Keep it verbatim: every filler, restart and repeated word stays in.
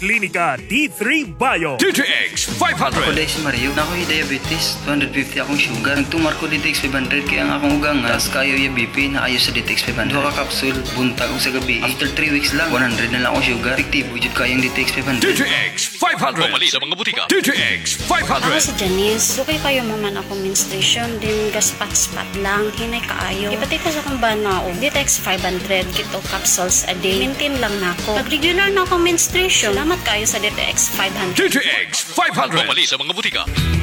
Klinika D three Bio. D T X five Ako hundred. dahil si Mario, na ako'y diabetes, two fifty akong sugar. Nagtumar ko D T X five hundred kaya ang akong ugang nga. Tapos kayo yung B P na ayos sa D T X five hundred. Duha ka kapsul, buntag o sa gabi. After three weeks lang, one hundred na lang akong sugar. Efektibo, jud kayong D T X five hundred. D T X five hundred. Pumali sa mga butika. D T X five Ako hundred. si Janice, dukay kayo maman ako menstruation, din gaspat-spat lang, hinay kaayo. Ipati ko sa kong banaw, D T X five hundred, kito capsules a day. Maintain lang na ako. Pag regular na ako menstruation, salamat kayo sa D T X five hundred. D T X five hundred. Pumali sa mga butika.